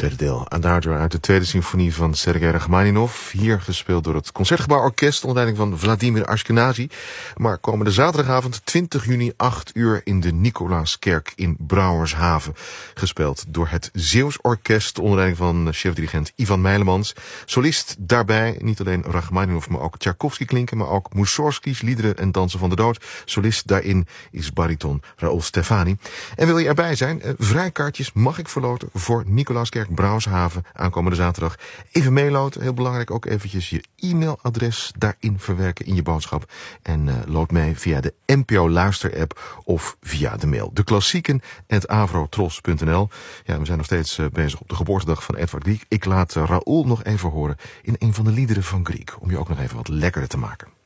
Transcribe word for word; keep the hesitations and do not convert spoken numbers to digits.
Tweede deel, Adagio uit de tweede symfonie van Sergei Rachmaninov. Hier gespeeld door het Concertgebouworkest onder leiding van Vladimir Ashkenazy. Maar komende zaterdagavond twintig juni, acht uur in de Nicolaaskerk in Brouwershaven. Gespeeld door het Zeeuws Orkest onder leiding van chef-dirigent Ivan Meilemans. Solist daarbij niet alleen Rachmaninov, maar ook Tchaikovsky klinken, maar ook Mussorgsky's Liederen en Dansen van de Dood. Solist daarin is bariton Raoul Stefani. En wil je erbij zijn? Vrijkaartjes mag ik verloten voor Nicolaaskerk Brouwershaven aankomende zaterdag. Even meeloten, heel belangrijk, ook eventjes je e-mailadres daarin verwerken in je boodschap. En uh, lood mee via de N P O Luister-app of via de mail. De klassieken at avrotros punt n l. Ja, we zijn nog steeds uh, bezig op de geboortedag van Edvard Grieg. Ik laat uh, Raoul nog even horen in een van de liederen van Grieg, om je ook nog even wat lekkerder te maken.